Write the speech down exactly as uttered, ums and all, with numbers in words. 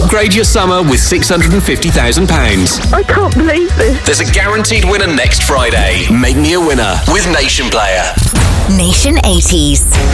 Upgrade your summer with six hundred fifty thousand pounds. I can't believe this. There's a guaranteed winner next Friday. Make me a winner with Nation Player. Nation eighties.